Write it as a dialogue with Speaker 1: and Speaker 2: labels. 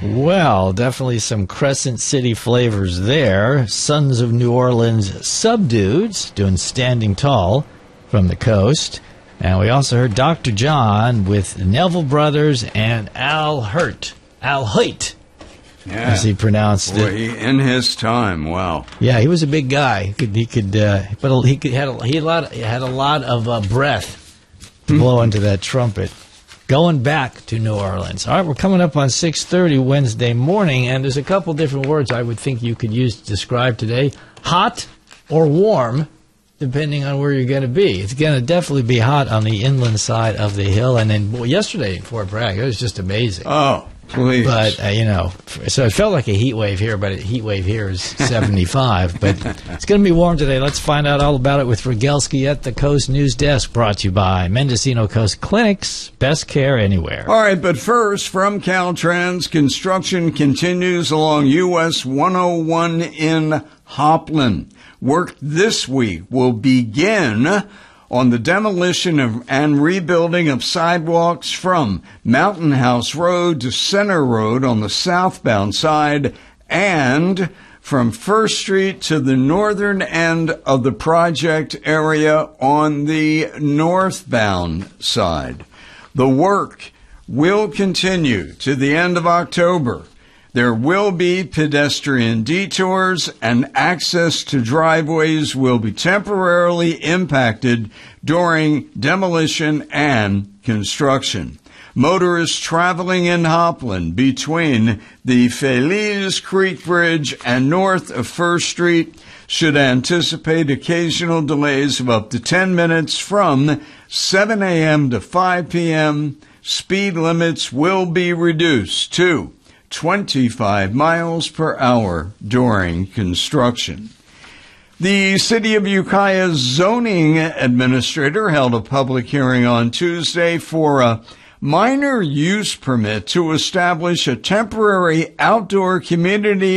Speaker 1: Well, definitely some Crescent City flavors there. Sons of New Orleans Subdudes doing Standing Tall from the coast. And we also heard Dr. John with Neville Brothers and Al Hirt, as he pronounced it.
Speaker 2: In his time, wow.
Speaker 1: Yeah, he was a big guy. He had a lot of breath to blow into that trumpet. Going back to New Orleans. All right, we're coming up on 6:30 Wednesday morning, and there's a couple different words I would think you could use to describe today. Hot or warm, depending on where you're going to be. It's going to definitely be hot on the inland side of the hill, and then yesterday in Fort Bragg, it was just amazing.
Speaker 2: Oh, please.
Speaker 1: But, so it felt like a heat wave here, but a heat wave here is 75. But it's going to be warm today. Let's find out all about it with Rogelski at the Coast News Desk, brought to you by Mendocino Coast Clinics. Best care anywhere.
Speaker 2: All right, but first, from Caltrans, construction continues along US 101 in Hopland. Work this week will begin on the demolition and rebuilding of sidewalks from Mountain House Road to Center Road on the southbound side and from First Street to the northern end of the project area on the northbound side. The work will continue to the end of October. There will be pedestrian detours, and access to driveways will be temporarily impacted during demolition and construction. Motorists traveling in Hopland between the Feliz Creek Bridge and north of First Street should anticipate occasional delays of up to 10 minutes from 7 a.m. to 5 p.m. Speed limits will be reduced to 25 miles per hour during construction. The City of Ukiah's zoning administrator held a public hearing on Tuesday for a minor use permit to establish a temporary outdoor community